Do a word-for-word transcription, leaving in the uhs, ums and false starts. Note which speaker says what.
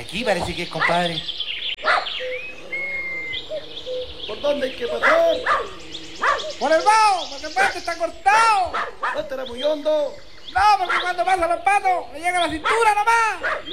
Speaker 1: aquí parece que es, compadre.
Speaker 2: ¿Por dónde hay que pasar?
Speaker 1: ¡Por el bajo! ¡Porque el puente está cortado!
Speaker 2: ¿No estará muy hondo?
Speaker 1: No, porque cuando pasan los patos me llega a la cintura nomás.